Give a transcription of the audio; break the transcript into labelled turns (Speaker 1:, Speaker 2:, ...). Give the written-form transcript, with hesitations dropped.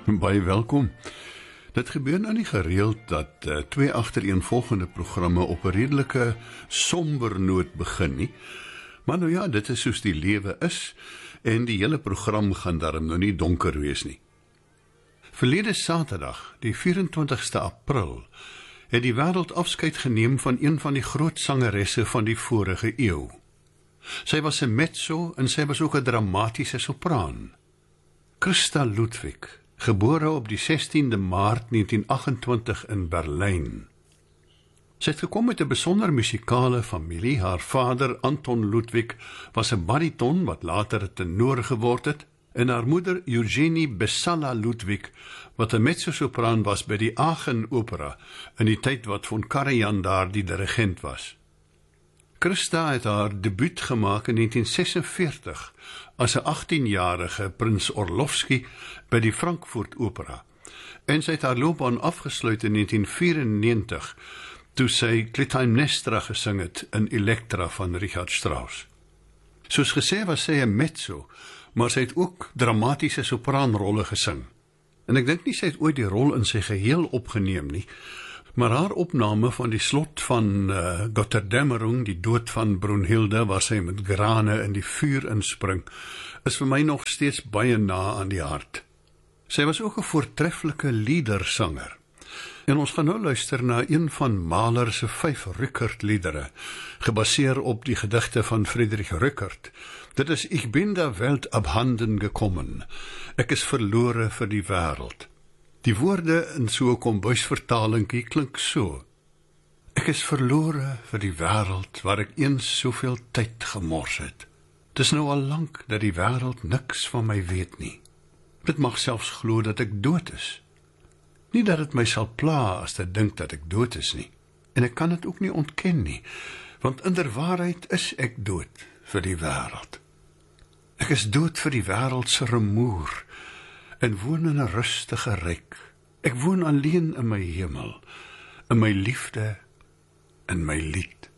Speaker 1: Baie welkom. Dit gebeur nou nie gereeld dat twee agtereenvolgende programme op 'n redelike somber noot begin nie. Maar nou ja, dit is soos die lewe is en die hele program gaan daarom nou nie donker wees nie. Verlede Saterdag, die 24ste April, het die wêreld afskeid geneem van een van die groot sangeresse van die vorige eeu. Sy was 'n mezzo en sy was ook 'n dramatiese sopraan. Christa Ludwig, gebore op die 16de Maart 1928 in Berlyn. Sy het gekom met 'n besonder musikale familie. Haar vader, Anton Ludwig, was 'n bariton wat later 'n tenor geword het, en haar moeder, Eugenie Bessalla Ludwig, wat 'n mezzosopraan was by die Aachen Opera in die tyd wat von Karajan daar die dirigent was. Christa het haar debuut gemaak in 1946 as 'n 18-jarige Prins Orlowski by die Frankfurt Opera, en sy het haar loopbaan afgesluit in 1994 toe sy Clytemnestra gesing het in Elektra van Richard Strauss. Soos gesê was sy 'n mezzo, maar sy het ook dramatiese sopraanrolle gesing. En ek dink nie sy het ooit die rol in sy geheel opgeneem nie, maar haar opname van die slot van Götterdämmerung, die dood van Brunhilde, waar sy met grane in die vuur inspring, is vir my nog steeds baie na aan die hart. Sy was ook 'n voortreffelike liedersanger. En ons gaan nou luister na een van Mahler se 5 Rückert-liedere, gebaseer op die gedigte van Friedrich Rückert. Dit is Ich bin der Welt abhanden gekommen. Ek is verlore vir die wêreld. Die woorde in so 'n kombuisvertalingkie klink so: Ek is verlore vir die wêreld waar ek eens soveel tyd gemors het. Dis nou al lank dat die wêreld niks van my weet nie. Dit mag selfs glo dat ek dood is. Nie dat dit my sal pla as dit dink dat ek dood is nie, en ek kan dit ook nie ontken nie, want inderwaarheid is ek dood vir die wêreld. Ek is dood vir die wêreld se rumoer, en woon in 'n rustige ryk. Ek woon alleen in my hemel, in my liefde en my lied.